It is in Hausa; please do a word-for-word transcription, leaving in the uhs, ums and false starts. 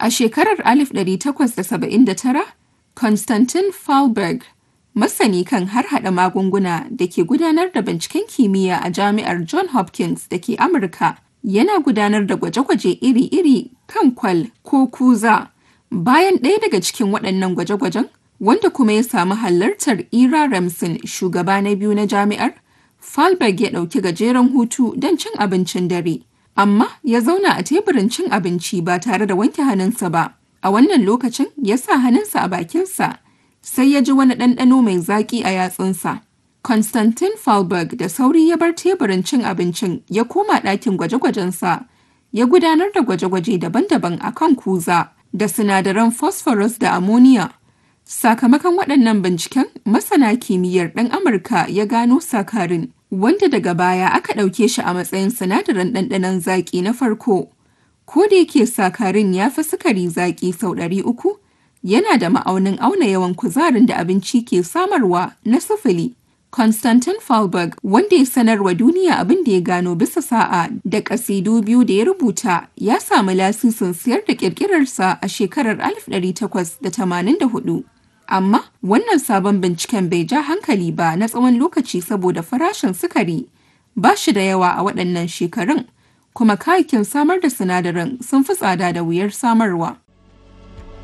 A shekarar alif ɗari takwas da saba'in da tara, Konstantin Fallberg, masani kan harhaɗa magunguna da ke gudanar da binciken kimiyya a Jami'ar Johns Hopkins da ke Amurka, yana gudanar da gwaje-gwaje iri-iri kan kwal ko kuza. Bayan ɗaya daga cikin waɗannan gwaje-gwajen, wanda kuma ya samu halartar Ira Ramsin, shugaba na biyu na jami'ar, Fallberg ya ɗauki gajeren hutu don cin abincin dare, amma ya zauna a teburin cin abinci ba tare da wanke hannunsa ba. A wannan lokacin ya sa hannunsa a bakinsa, sai ya ji wani ɗanɗano mai zaƙi a yatsunsa. Konstantin Fallberg da sauri ya bar teburin cin abincin ya koma ɗakin gwaje-gwajensa, ya gudanar da gwaje-gwaje daban-daban a kan kuza da sinadaran phosphorus da ammonia. Sakamakon waɗannan binciken, masana kimiyyar ɗan Amurka ya gano saccharin, wanda daga baya aka ɗauke shi a matsayin sinadarin ɗanɗanon zaƙi na farko. Ko da yake saccharin ya fi sukari zaƙi sau ɗari uku, yana da ma'aunin auna yawan kuzarin da abinci ke samarwa na sifili. Konstantin Fallberg, wanda ya sanarwa duniya abin da ya gano bisa sa'a da ƙasidu biyu da ya rubuta, ya samu lasisin siyar da ƙirƙirarsa a shekarar alif ɗari takwas da tamanin da hudu. Amma wannan sabon binciken bai ja hankali ba na tsawon lokaci saboda farashin sukari ba shi da yawa a waɗannan shekarun, kuma kayayyakin samar da sinadaran sun fi tsada da wuyar samarwa.